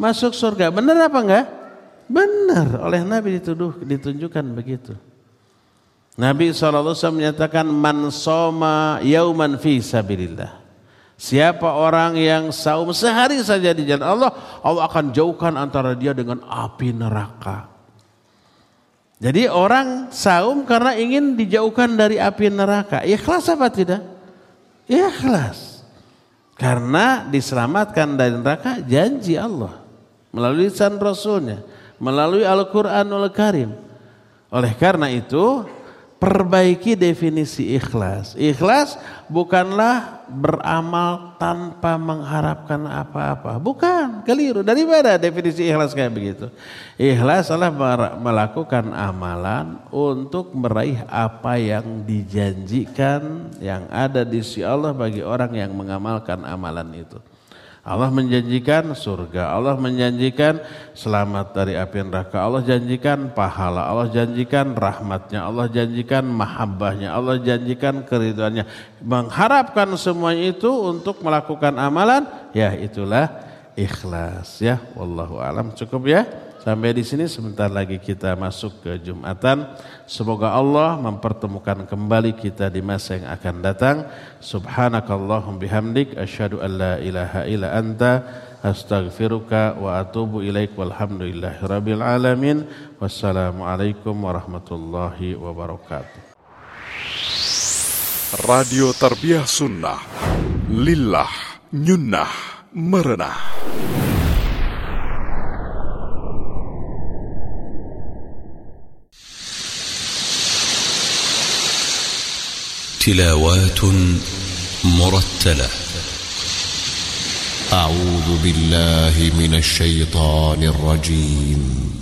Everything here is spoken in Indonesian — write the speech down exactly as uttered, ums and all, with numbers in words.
masuk surga. Benar apa enggak? Benar. Oleh Nabi dituduh, ditunjukkan begitu. Nabi shallallahu alaihi wasallam menyatakan man soma yauman fi sabilillah. Siapa orang yang saum sehari saja di jalan Allah, Allah akan jauhkan antara dia dengan api neraka. Jadi orang saum karena ingin dijauhkan dari api neraka. Ikhlas apa tidak? Ikhlas. Karena diselamatkan dari neraka janji Allah melalui lisan Rasulnya, melalui Al-Quranul Karim. Oleh karena itu perbaiki definisi ikhlas. Ikhlas bukanlah beramal tanpa mengharapkan apa-apa. Bukan, keliru. Dari mana definisi ikhlas kayak begitu? Ikhlas adalah melakukan amalan untuk meraih apa yang dijanjikan yang ada di sisi Allah bagi orang yang mengamalkan amalan itu. Allah menjanjikan surga, Allah menjanjikan selamat dari api neraka, Allah janjikan pahala, Allah janjikan rahmatnya, Allah janjikan mahabbahnya, Allah janjikan keridhaannya. Mengharapkan semuanya itu untuk melakukan amalan, ya itulah ikhlas ya. Wallahu a'lam. Cukup ya. Sampai di sini, sebentar lagi kita masuk ke Jumatan. Semoga Allah mempertemukan kembali kita di masa yang akan datang. Subhanakallahum bihamdik asyhadu an la ilaha illa anta astaghfiruka wa atubu ilaik walhamdulillahi rabbil alamin. Wassalamualaikum warahmatullahi wabarakatuh. Radio Tarbiyah Sunnah, lillah, nyunnah, merenah. تلاوات مرتلة. أعوذ بالله من الشيطان الرجيم.